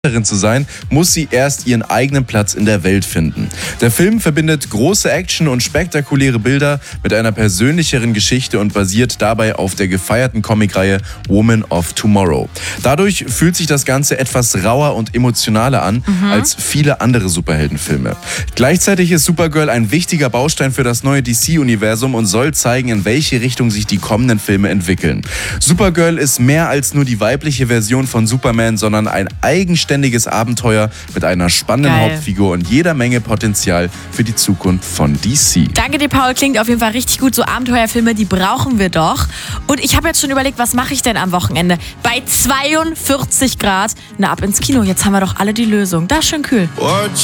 zu sein, muss sie erst ihren eigenen Platz in der Welt finden. Der Film verbindet große Action und spektakuläre Bilder mit einer persönlicheren Geschichte und basiert dabei auf der gefeierten Comicreihe Woman of Tomorrow. Dadurch fühlt sich das Ganze etwas rauer und emotionaler an als viele andere Superheldenfilme. Gleichzeitig ist Supergirl ein wichtiger Baustein für das neue DC-Universum und soll zeigen, in welche Richtung sich die kommenden Filme entwickeln. Supergirl ist mehr als nur die weibliche Version von Superman, sondern ein eigenständiges Abenteuer mit einer spannenden Hauptfigur und jeder Menge Potenzial für die Zukunft von DC. Danke dir, Paul. Klingt auf jeden Fall richtig gut. So Abenteuerfilme, die brauchen wir doch. Und ich habe jetzt schon überlegt, was mache ich denn am Wochenende? Bei 42 Grad. Na, ab ins Kino. Jetzt haben wir doch alle die Lösung. Da ist schön kühl.